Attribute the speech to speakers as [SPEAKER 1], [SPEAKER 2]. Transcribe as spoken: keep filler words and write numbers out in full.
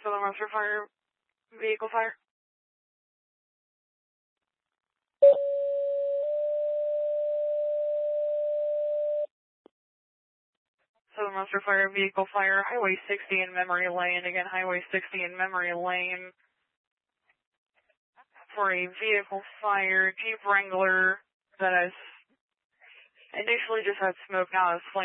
[SPEAKER 1] Southern Monster Fire, vehicle fire. Southern Monster Fire, vehicle fire, Highway sixty in Memory Lane. Again, Highway sixty in Memory Lane. For a vehicle fire, Jeep Wrangler that has initially just had smoke, now has flame.